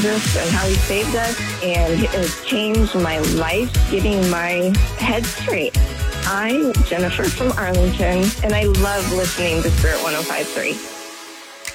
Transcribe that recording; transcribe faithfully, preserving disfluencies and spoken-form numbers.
Jesus and how he saved us, and it has changed my life, getting my head straight. I'm Jennifer from Arlington, and I love listening to Spirit one oh five point three.